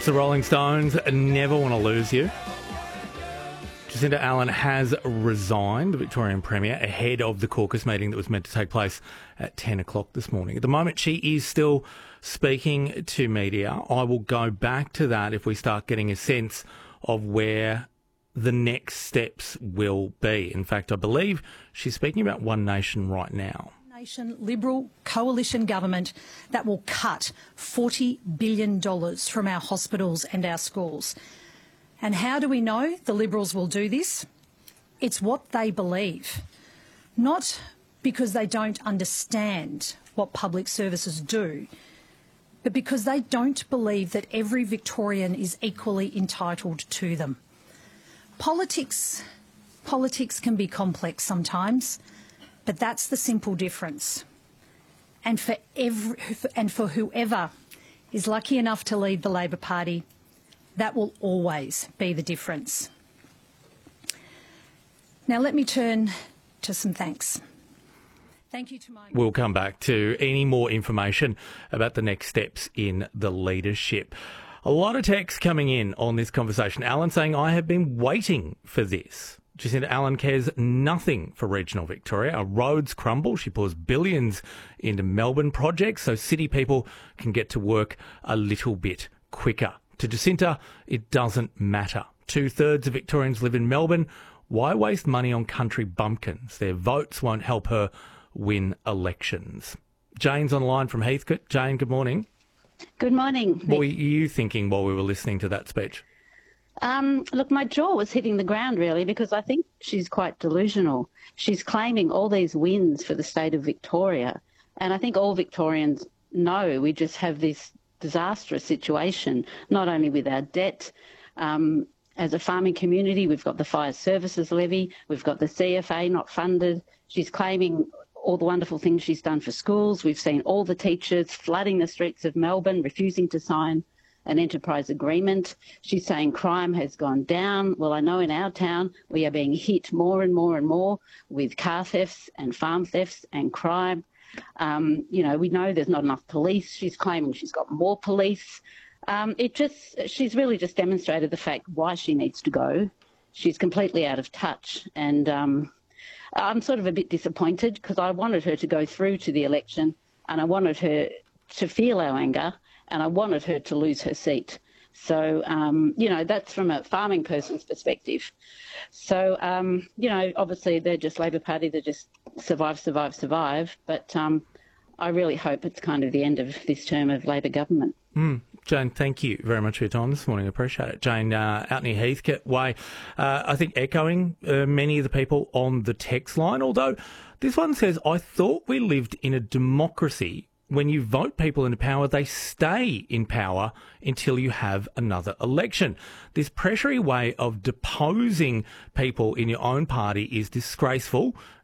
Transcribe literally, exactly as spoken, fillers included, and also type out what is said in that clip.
It's the Rolling Stones, Never Want to Lose You. Jacinta Allen has resigned, the Victorian Premier, ahead of the caucus meeting that was meant to take place at ten o'clock this morning. At the moment, she is still speaking to media. I will go back to that if we start getting a sense of where the next steps will be. In fact, I believe she's speaking about One Nation right now. Nation Liberal coalition government that will cut forty billion dollars from our hospitals and our schools. And how do we know the Liberals will do this? It's what they believe, not because they don't understand what public services do, but because they don't believe that every Victorian is equally entitled to them. Politics, politics can be complex sometimes, but that's the simple difference. And for every, and for whoever is lucky enough to lead the Labor Party, that will always be the difference. Now let me turn to some thanks. Thank you to my... We'll come back to any more information about the next steps in the leadership. A lot of text coming in on this conversation. Alan saying, I have been waiting for this. Jacinta Allen cares nothing for regional Victoria. Our roads crumble. She pours billions into Melbourne projects so city people can get to work a little bit quicker. To Jacinta, it doesn't matter. Two-thirds of Victorians live in Melbourne. Why waste money on country bumpkins? Their votes won't help her win elections. Jane's online from Heathcote. Jane, good morning. Good morning. What were you thinking while we were listening to that speech? Um, look, my jaw was hitting the ground, really, because I think she's quite delusional. She's claiming all these wins for the state of Victoria, and I think all Victorians know we just have this disastrous situation, not only with our debt. Um, as a farming community, we've got the fire services levy, we've got the C F A not funded. She's claiming all the wonderful things she's done for schools. We've seen all the teachers flooding the streets of Melbourne, refusing to sign an enterprise agreement. She's saying crime has gone down. Well, I know in our town we are being hit more and more and more with car thefts and farm thefts and crime. Um, you know, we know there's not enough police. She's claiming she's got more police. Um, it just, she's really just demonstrated the fact why she needs to go. She's completely out of touch. And um, I'm sort of a bit disappointed because I wanted her to go through to the election and I wanted her to feel our anger and I wanted her to lose her seat. So, um, you know, that's from a farming person's perspective. So, um, you know, obviously they're just Labor Party, they just survive, survive, survive. But um, I really hope it's kind of the end of this term of Labor government. Mm. Jane, thank you very much for your time this morning. I appreciate it. Jane, uh, out near Heathcote Way, uh, I think echoing uh, many of the people on the text line, although this one says, I thought we lived in a democracy. When you vote people into power, they stay in power until you have another election. This pressury way of deposing people in your own party is disgraceful